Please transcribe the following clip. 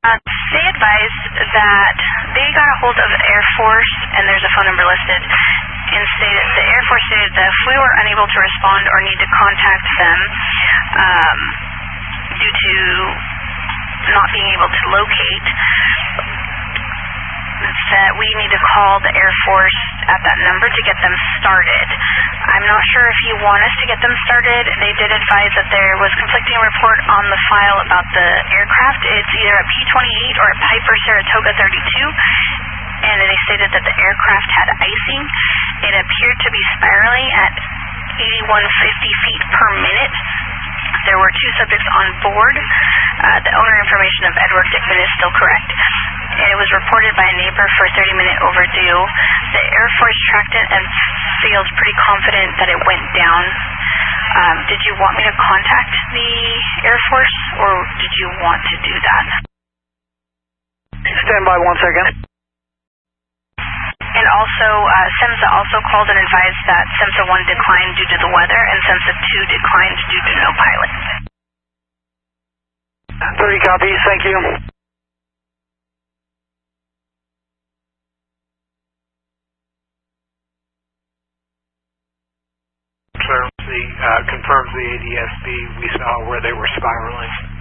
They advised that they got a hold of Air Force, and there's a phone number listed, and stated the Air Force stated that if we were unable to respond or need to contact them due to not being able to locate, that we need to call the Air Force at that number to get them started. I'm not sure if you want us to get them started. They did advise that there was conflicting report on the file about the aircraft. It's either a P-28 or a Piper Saratoga 32, and they stated that the aircraft had icing. It appeared to be spiraling at 8150 feet per minute. There were 2 subjects on board. The owner information of Edward Dickman is still correct. And it was reported by a neighbor for 30-minute overdue. The Air Force tracked it and feels pretty confident that it went down. Did you want me to contact the Air Force, or did you want to do that? Stand by 1 second. And also, SEMSA also called and advised that SEMSA 1 declined due to the weather, and SEMSA 2 declined due to no pilot. 30 copies, thank you. Confirms the ADSB we saw where they were spiraling.